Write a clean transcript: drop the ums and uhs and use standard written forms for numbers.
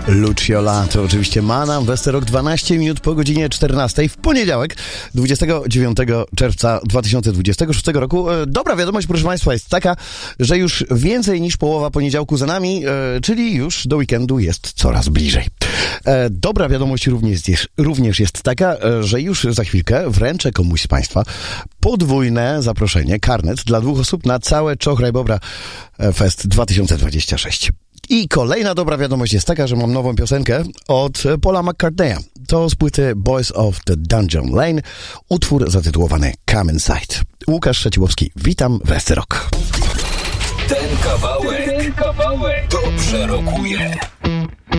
Luciola to oczywiście Manam, Westerok, 12 minut po godzinie 14 w poniedziałek, 29 czerwca 2026 roku. Dobra wiadomość, proszę Państwa, jest taka, że już więcej niż połowa poniedziałku za nami, czyli już do weekendu jest coraz bliżej. Dobra wiadomość również jest taka, że już za chwilkę wręczę komuś z Państwa podwójne zaproszenie, karnet dla 2 osób na całe Czochraj Bobra Fest 2026. I kolejna dobra wiadomość jest taka, że mam nową piosenkę od Paula McCartneya. To z płyty Boys of the Dungeon Lane, utwór zatytułowany Come Inside. Łukasz Szeciłowski, witam w SC Rock. Ten kawałek dobrze rokuje.